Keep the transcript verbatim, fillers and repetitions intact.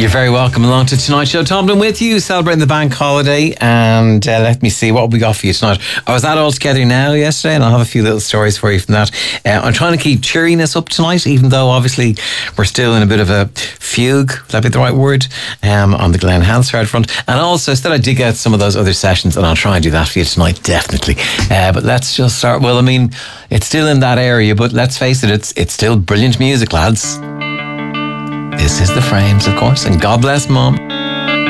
You're very welcome along to Tonight Show. Tomlin with you, celebrating the bank holiday. And uh, let me see what we got for you tonight. I was at All Together Now yesterday, and I'll have a few little stories for you from that. Uh, I'm trying to keep cheeriness up tonight, even though obviously we're still in a bit of a fugue, would that be the right word, um, on the Glen Hansard front. And also, still I dig out some of those other sessions, and I'll try and do that for you tonight, definitely. Uh, but let's just start. Well, I mean, it's still in that area, but let's face it, it's it's still brilliant music, lads. This is The Frames, of course, and God bless Mum.